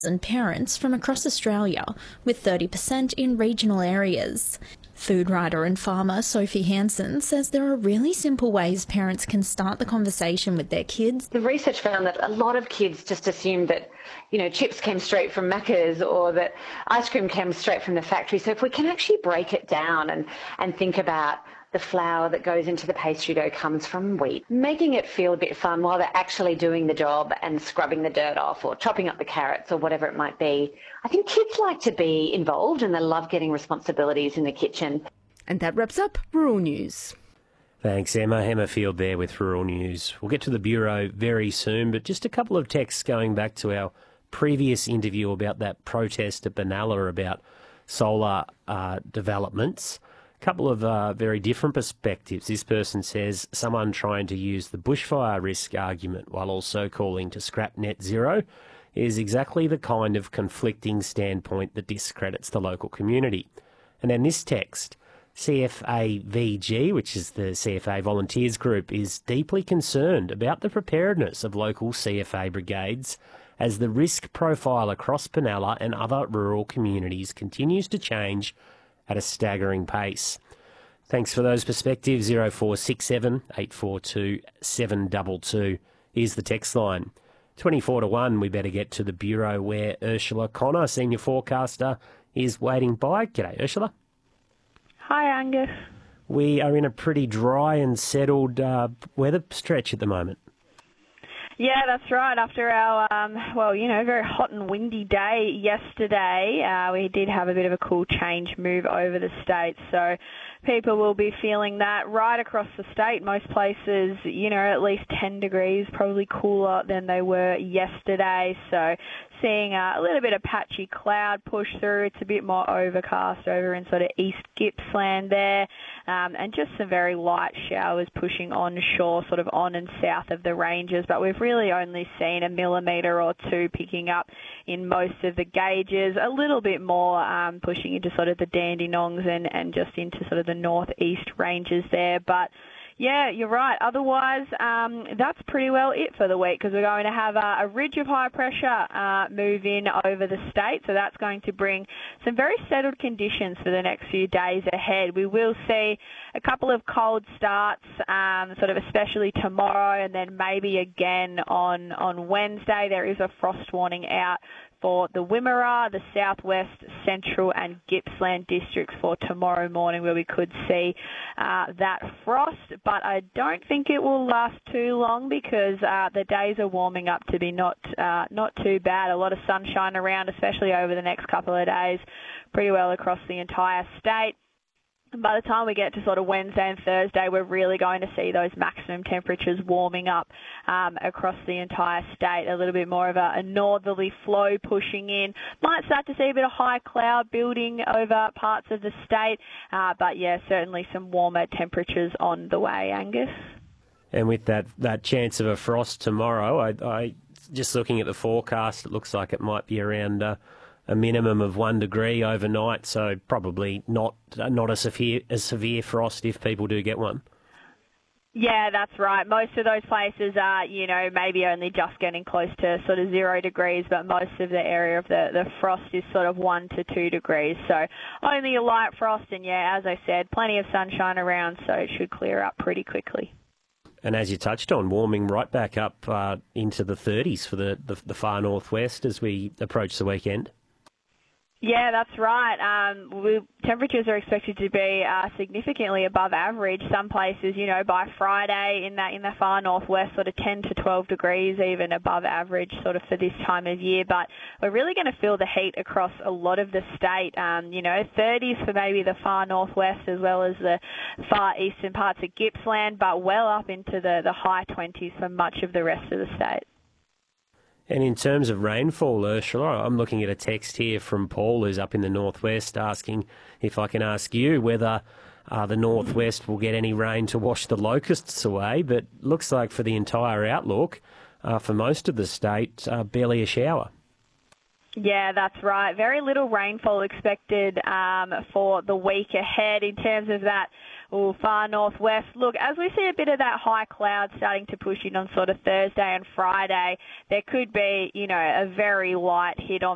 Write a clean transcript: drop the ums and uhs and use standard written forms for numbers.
and parents from across Australia, with 30% in regional areas. Food writer and farmer Sophie Hansen says there are really simple ways parents can start the conversation with their kids. The research found that a lot of kids just assumed that, chips came straight from Macca's or that ice cream came straight from the factory. So if we can actually break it down and think about the flour that goes into the pastry dough comes from wheat, making it feel a bit fun while they're actually doing the job and scrubbing the dirt off or chopping up the carrots or whatever it might be. I think kids like to be involved and they love getting responsibilities in the kitchen. And that wraps up Rural News. Thanks, Emma. Emma Field there with Rural News. We'll get to the Bureau very soon, but just a couple of texts going back to our previous interview about that protest at Benalla about solar developments. Couple of very different perspectives. This person says someone trying to use the bushfire risk argument while also calling to scrap net zero is exactly the kind of conflicting standpoint that discredits the local community. And then this text, CFAVG, which is the CFA Volunteers Group, is deeply concerned about the preparedness of local CFA brigades as the risk profile across Benalla and other rural communities continues to change at a staggering pace. Thanks for those perspectives. 0467 842 722 is the text line. 24 to 1, we better get to the Bureau where Ursula Connor, senior forecaster, is waiting by. G'day, Ursula. Hi, Angus. We are in a pretty dry and settled weather stretch at the moment. Yeah, that's right. After our, very hot and windy day yesterday, we did have a bit of a cool change move over the state. So people will be feeling that right across the state. Most places, at least 10 degrees, probably cooler than they were yesterday. So seeing a little bit of patchy cloud push through. It's a bit more overcast over in sort of East Gippsland there. And just some very light showers pushing onshore, sort of on and south of the ranges. But we've really only seen a millimetre or two picking up in most of the gauges. A little bit more pushing into sort of the Dandenongs and just into sort of the northeast ranges there. But yeah, you're right. Otherwise, that's pretty well it for the week because we're going to have a ridge of high pressure move in over the state. So that's going to bring some very settled conditions for the next few days ahead. We will see a couple of cold starts, sort of especially tomorrow and then maybe again on Wednesday. There is a frost warning out for the Wimmera, the southwest, central and Gippsland districts for tomorrow morning where we could see that frost. But I don't think it will last too long because the days are warming up to be not too bad. A lot of sunshine around, especially over the next couple of days, pretty well across the entire state. By the time we get to sort of Wednesday and Thursday, we're really going to see those maximum temperatures warming up across the entire state. A little bit more of a northerly flow pushing in. Might start to see a bit of high cloud building over parts of the state. But yeah, certainly some warmer temperatures on the way, Angus. And with that chance of a frost tomorrow, I just looking at the forecast, it looks like it might be around a minimum of 1 degree overnight, so probably not a severe frost if people do get one. Yeah, that's right. Most of those places are, maybe only just getting close to sort of 0 degrees, but most of the area of the frost is sort of 1 to 2 degrees. So only a light frost, and yeah, as I said, plenty of sunshine around, so it should clear up pretty quickly. And as you touched on, warming right back up into the 30s for the far northwest as we approach the weekend. Yeah, that's right. Temperatures are expected to be significantly above average. Some places, by Friday in the far northwest, sort of 10 to 12 degrees even above average sort of for this time of year. But we're really going to feel the heat across a lot of the state. 30s for maybe the far northwest as well as the far eastern parts of Gippsland, but well up into the high 20s for much of the rest of the state. And in terms of rainfall, Ursula, I'm looking at a text here from Paul, who's up in the northwest, asking if I can ask you whether the northwest will get any rain to wash the locusts away. But looks like for the entire outlook, for most of the state, barely a shower. Yeah, that's right. Very little rainfall expected for the week ahead in terms of that far northwest. Look, as we see a bit of that high cloud starting to push in on sort of Thursday and Friday, there could be, a very light hit on